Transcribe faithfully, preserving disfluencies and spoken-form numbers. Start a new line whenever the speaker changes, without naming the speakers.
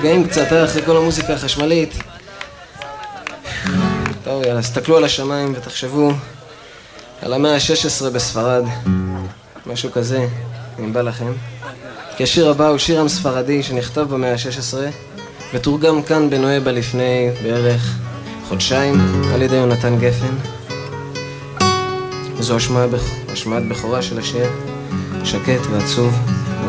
נרגעים קצת אחרי כל המוזיקה החשמלית. טוב, יאללה, תסתכלו על השמיים ותחשבו על המאה ה-שש עשרה בספרד, משהו כזה, אם בא לכם. כי השיר הבא הוא שיר עם ספרדי שנכתב במאה ה-שש עשרה ותורגם כאן בנואבה לפני בערך חודשיים על ידי יונתן גפן. זו השמעת בכורה של השיר, שקט ועצוב.